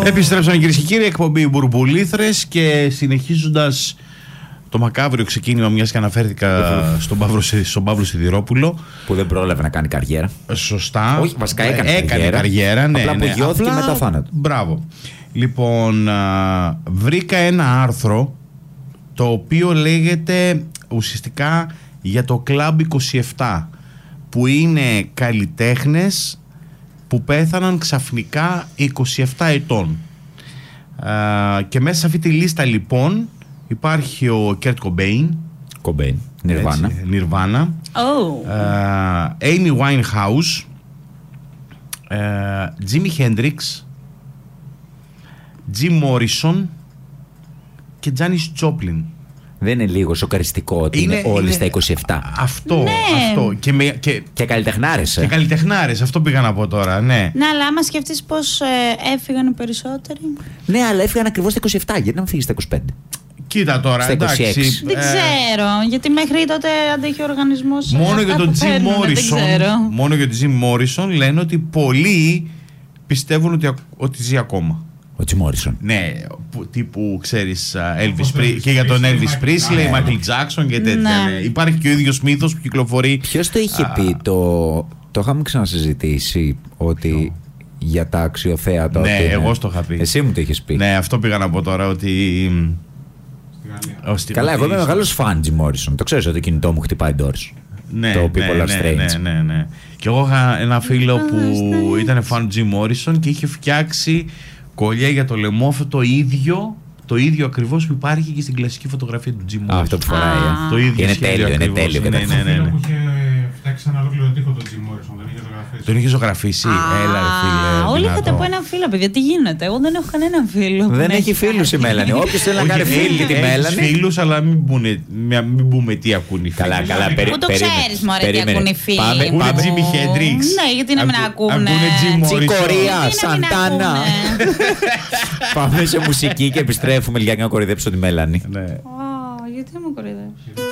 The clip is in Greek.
Επιστρέψαμε κυρίες και κύριοι, εκπομπή Μπουρμπουλήθρες και συνεχίζοντας το μακάβριο ξεκίνημα, μιας και αναφέρθηκα στον Παύλο Σιδηρόπουλο. Που δεν πρόλαβε να κάνει καριέρα. Σωστά. Όχι, βασικά έκανε καριέρα. Ναι, απλά απογειώθηκε μετά θάνατο. Μπράβο. Λοιπόν, βρήκα ένα άρθρο το οποίο λέγεται ουσιαστικά για το Club 27, που είναι καλλιτέχνες που πέθαναν ξαφνικά 27 ετών. Και μέσα σε αυτή τη λίστα λοιπόν υπάρχει ο Κέρτ Κομπέιν, Nirvana, Amy Winehouse, Jimi Hendrix, Jim Morrison και Janis Joplin. Δεν είναι λίγο σοκαριστικό ότι είναι όλοι στα 27? Αυτό, ναι. αυτό. Και καλλιτεχνάρες. Και καλλιτεχνάρες, αυτό πήγα να πω τώρα, ναι. Ναι, αλλά άμα σκεφτείς πώς έφυγαν οι περισσότεροι. Ναι, αλλά έφυγαν ακριβώς στα 27, γιατί να μην φύγει στα 25. Κοίτα τώρα, στα 26. εντάξει. Δεν ξέρω, γιατί μέχρι τότε αντέχει ο οργανισμός. Μόνο για τον Jim Morrison λένε ότι πολλοί πιστεύουν ότι ζει ακόμα. Ο Jim Morrison. Ναι, τύπου ξέρεις και για τον Elvis Presley, Michael Jackson και τέτοια. Ναι. Υπάρχει και ο ίδιος μύθος που κυκλοφορεί. Ποιος το είχε πει, το είχαμε ξανασυζητήσει, ότι για τα αξιοθέατα. Ναι, εγώ το είχα πει. Εσύ μου το είχες πει. Ναι, αυτό πήγα να πω τώρα, ότι. Καλά, εγώ είμαι μεγάλος φαν Jim Morrison. Το ξέρεις ότι το κινητό μου χτυπάει doors. Ναι, το People Are Strange. Ναι. Και εγώ είχα ένα φίλο που ήταν φαν Jim Morrison και είχε φτιάξει κολλιά για το λαιμό, αυτό το ίδιο ακριβώς που υπάρχει και στην κλασική φωτογραφία του Jim Morrison. Αυτό που φοράει. Το ίδιο είναι τέλειο. Ναι. Που είχε φτιάξει ένα ολόκληρο τοίχο τον Jim Morrison, τον είχε ζωγραφίσει. Τον είχε ζωγραφίσει, έλα ρε φίλε. Όλοι είχατε από ένα φίλο, παιδιά, τι γίνεται? Εγώ δεν έχω κανέναν φίλο. Δεν έχει φίλους η Μέλανη. Όποιος θέλει να κάνει φίλη τη Μέλανη. Έχει φίλους, αλλά μην πούμε τι ακούν οι φίλοι. Καλά, Πού το ξέρεις, μωρέ, τι ακούν οι φίλοι? Ακούνε Jimi Hendrix. Ναι, γιατί να μην ακούνε. Τσικορία, Σαντάνα. Πάμε σε μουσική και επιστρέφουμε για να κοροϊδέψω τη Μέλανη. Γιατί να μου κοροϊδέψει?